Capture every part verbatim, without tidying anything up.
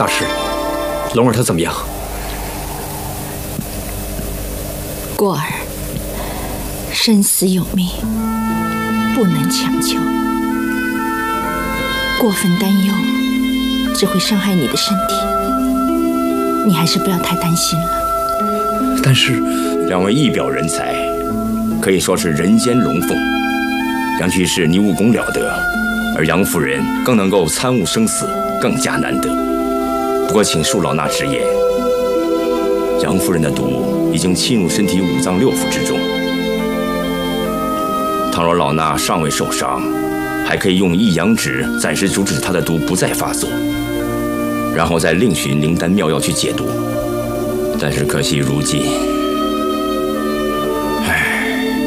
大师，龙儿他怎么样？ 过儿生死有命，不能强求。过分担忧只会伤害你的身体，你还是不要太担心了。 但是， 两位一表人才，可以说是人间龙凤。杨居士，你武功了得，而杨夫人更能够参悟生死，更加难得。不过，请恕老衲直言，杨夫人的毒已经侵入身体五脏六腑之中。倘若老衲尚未受伤，还可以用一阳指暂时阻止她的毒不再发作，然后再另寻灵丹妙药去解毒。但是可惜如今，唉，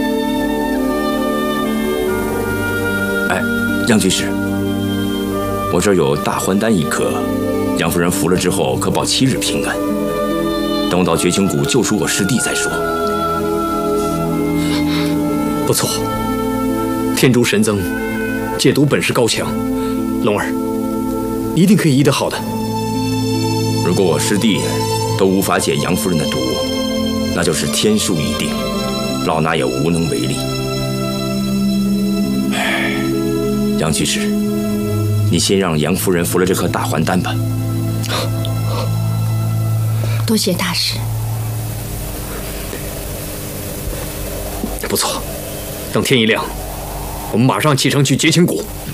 哎，杨居士，我这儿有大还丹一颗，杨夫人服了之后可保七日平安。等我到绝情谷救出我师弟再说。 不错，天竺神僧解毒本事高强，龙儿一定可以医得好的。 如果我师弟都无法解杨夫人的毒，那就是天数已定，老衲也无能为力。唉，杨居士，你先让杨夫人服了这颗大还丹吧。 多谢大师。 不错，等天一亮，我们马上启程去绝情谷。